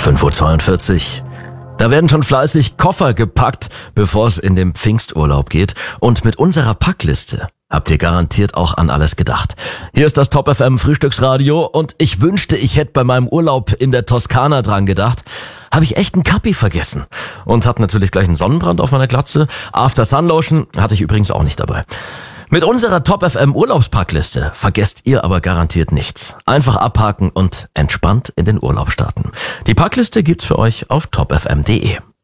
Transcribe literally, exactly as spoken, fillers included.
fünf Uhr zweiundvierzig. Da werden schon fleißig Koffer gepackt, bevor es in den Pfingsturlaub geht. Und mit unserer Packliste habt ihr garantiert auch an alles gedacht. Hier ist das Top F M Frühstücksradio und ich wünschte, ich hätte bei meinem Urlaub in der Toskana dran gedacht. Habe ich echt einen Kappi vergessen. Und hatte natürlich gleich einen Sonnenbrand auf meiner Glatze. After Sun Lotion hatte ich übrigens auch nicht dabei. Mit unserer Top F M Urlaubspackliste vergesst ihr aber garantiert nichts. Einfach abhaken und entspannt in den Urlaub starten. Die Packliste gibt's für euch auf top f m punkt d e.